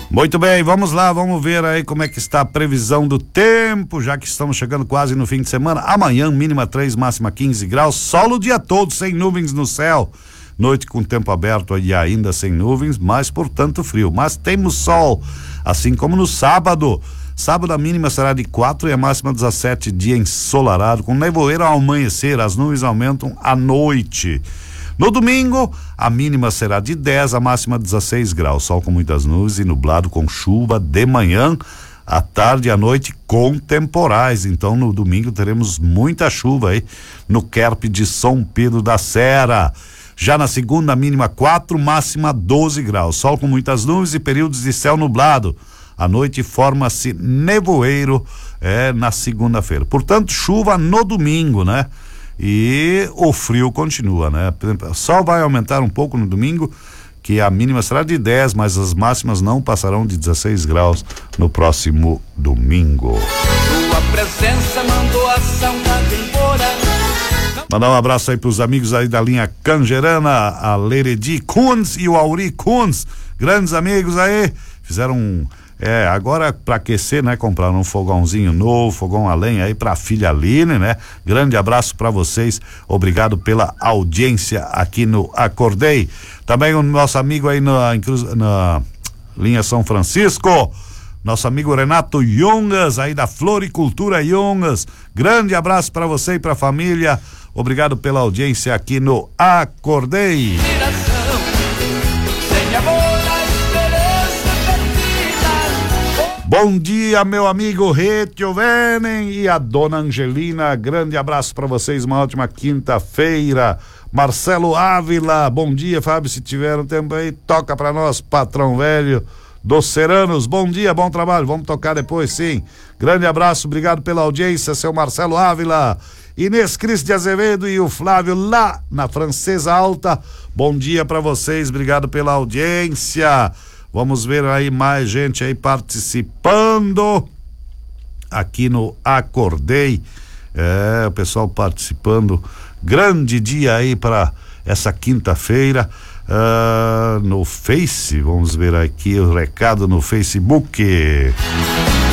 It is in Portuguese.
Muito bem, vamos lá, vamos ver aí como é que está a previsão do tempo, já que estamos chegando quase no fim de semana. Amanhã, mínima 3, máxima 15 graus, sol o dia todo, sem nuvens no céu. Noite com tempo aberto e ainda sem nuvens, mas portanto frio. Mas temos sol, assim como no sábado. Sábado a mínima será de 4 e a máxima 17, dia ensolarado, com nevoeiro ao amanhecer, as nuvens aumentam à noite. No domingo, a mínima será de 10, a máxima 16 graus, sol com muitas nuvens e nublado com chuva de manhã, à tarde e à noite com temporais. Então no domingo teremos muita chuva aí no Kerp de São Pedro da Serra. Já na segunda, mínima 4, máxima 12 graus, sol com muitas nuvens e períodos de céu nublado. À noite forma-se nevoeiro na segunda-feira. Portanto, chuva no domingo, né? E o frio continua, né? O sol vai aumentar um pouco no domingo, que a mínima será de 10, mas as máximas não passarão de 16 graus no próximo domingo. Sua presença mandou a saudade embora. Mandar um abraço aí pros amigos aí da linha Cangerana, a Leredi Kunz e o Auri Kunz, grandes amigos aí, fizeram agora para aquecer, né? Compraram um fogãozinho novo, fogão a lenha aí pra filha Aline, né? Grande abraço para vocês, obrigado pela audiência aqui no Acordei. Também o nosso amigo aí na linha São Francisco, nosso amigo Renato Yungas aí da Floricultura Yungas, grande abraço para você e pra família, obrigado pela audiência aqui no Acordei. Bom dia, meu amigo Retio Venen e a dona Angelina, grande abraço para vocês, uma ótima quinta-feira. Marcelo Ávila, bom dia, Fábio, se tiver um tempo aí, toca para nós, patrão velho dos Seranos, bom dia, bom trabalho, vamos tocar depois, sim. Grande abraço, obrigado pela audiência, seu Marcelo Ávila. Inês Cris de Azevedo e o Flávio lá na Francesa Alta, bom dia para vocês, obrigado pela audiência. Vamos ver aí mais gente aí participando aqui no Acordei, o pessoal participando, grande dia aí para essa quinta-feira, no Face, vamos ver aqui o recado no Facebook.